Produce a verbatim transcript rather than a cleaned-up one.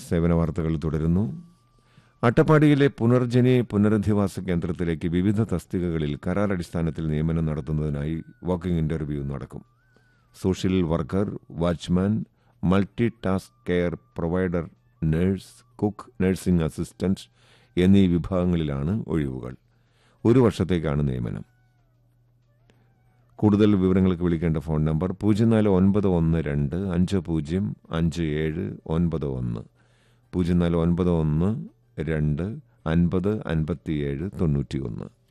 സേവന വാർത്തകൾ തുടരുന്നു. അട്ടപ്പാടിയിലെ പുനർജനി പുനരധിവാസ കേന്ദ്രത്തിലേക്ക് വിവിധ തസ്തികകളിൽ കരാർ അടിസ്ഥാനത്തിൽ നിയമനം നടത്തുന്നതിനായി വാക്കിംഗ് ഇന്റർവ്യൂ നടക്കും. Social worker, watchman, multi task care provider, nurse, cook, nursing assistant എന്നീ വിഭാഗങ്ങളിലാണ് ഒഴിവുകൾ. ഒരു വർഷത്തേക്കാണ് നിയമനം. കൂടുതൽ വിവരങ്ങൾക്ക് വിളിക്കേണ്ട ഫോൺ നമ്പർ പൂജ്യം നാല് ഒൻപത് ഒന്ന് രണ്ട് അഞ്ച് പൂജ്യം അഞ്ച് ഏഴ് ഒൻപത് ഒന്ന് പൂജ്യം നാല് ഒൻപത് ഒന്ന് രണ്ട് അൻപത് അൻപത്തിയേഴ് തൊണ്ണൂറ്റി ഒന്ന്.